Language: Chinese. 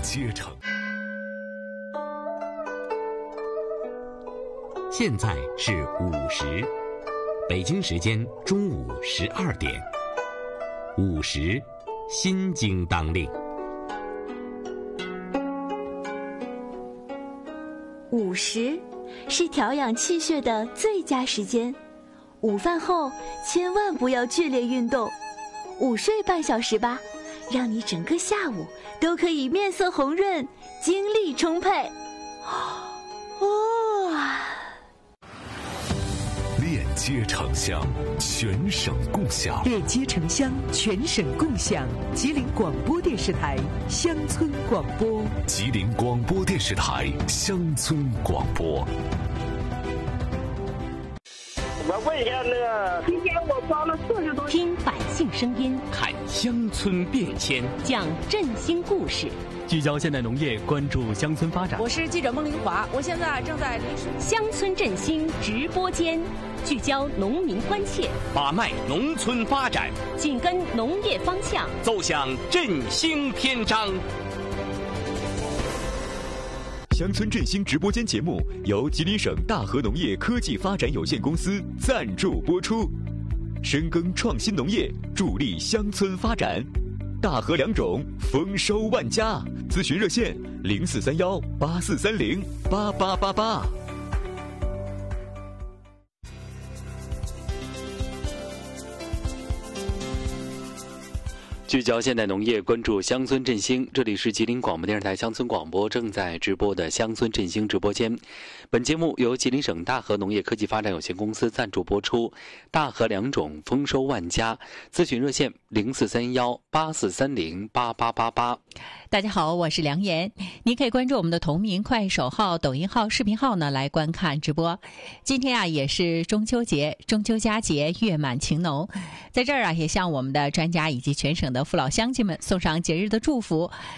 阶层。现在是5时，北京时间中午12点。5时，心经当令。 午时是调养气血的最佳时间，午饭后千万不要剧烈运动，午睡半小时吧，让你整个下午都可以面色红润，精力充沛。 链接城乡，全省共享。 链接城乡，全省共享。吉林广播电视台乡村广播。 吉林广播电视台乡村广播。 我问一下那个，今天我装了40多。 听百姓声音， 看乡村变迁， 讲振兴故事， 聚焦现代农业，关注乡村发展。 我是记者孟玲华，我现在正在临时乡村振兴直播间，聚焦农民关切， 把脉农村发展， 紧跟农业方向， 奏响振兴篇章。 乡村振兴直播间节目由吉林省大河农业科技发展有限公司赞助播出，深耕创新农业，助力乡村发展。大河2种，丰收万家。咨询热线043184308888。 聚焦现代农业，关注乡村振兴。这里是吉林广播电视台乡村广播正在直播的乡村振兴直播间。本节目由吉林省大河农业科技发展有限公司赞助播出。大河2种，丰收万家。咨询热线043184308888。 大家好，我是梁岩。您可以关注我们的同名快手号、抖音号、视频号呢，来观看直播。今天啊，也是中秋节，中秋佳节，月满晴浓。在这儿啊，也向我们的专家以及全省的父老乡亲们送上节日的祝福。